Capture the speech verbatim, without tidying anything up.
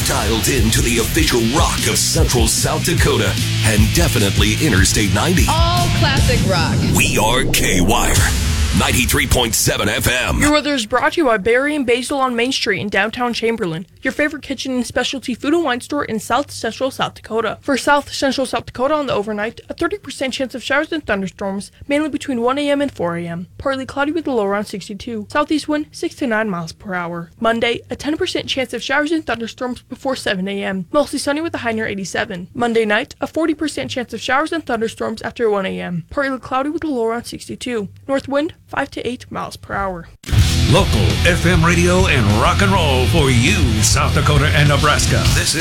Dialed in to the official rock of Central South Dakota and definitely Interstate ninety. All classic rock. We are K-Wire. ninety-three point seven F M. Your weather is brought to you by Barry and Basil on Main Street in downtown Chamberlain, your favorite kitchen and specialty food and wine store in South Central South Dakota. For South Central South Dakota on the overnight, a thirty percent chance of showers and thunderstorms, mainly between one a.m. and four a.m. Partly cloudy with a low around sixty-two. Southeast wind six to nine miles per hour. Monday, a ten percent chance of showers and thunderstorms before seven a.m. Mostly sunny with a high near eighty-seven. Monday night, a forty percent chance of showers and thunderstorms after one a.m. Partly cloudy with a low around sixty-two. North wind five to eight miles per hour. Local F M radio and rock and roll for you, South Dakota and Nebraska. This is